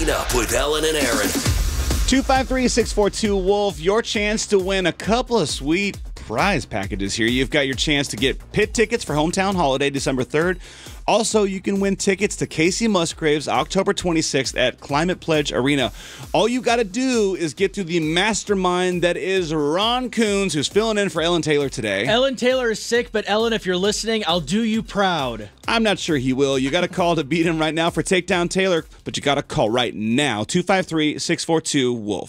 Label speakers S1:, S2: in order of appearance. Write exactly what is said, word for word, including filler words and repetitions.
S1: Coming up with Ellen and Aaron.
S2: two five three, six four two, Wolf. Your chance to win a couple of sweet prize packages here. You've got your chance to get pit tickets for Hometown Holiday December third. Also, you can win tickets to Casey Musgraves October twenty-sixth at Climate Pledge Arena. All you got to do is get to the mastermind that is Ron Coons, who's filling in for Ellen Taylor today.
S3: Ellen Taylor is sick, but Ellen, if you're listening, I'll do you proud.
S2: I'm not sure he will. You got to call to beat him right now for Takedown Taylor, but you got to call right now. two five three, six four two, Wolf.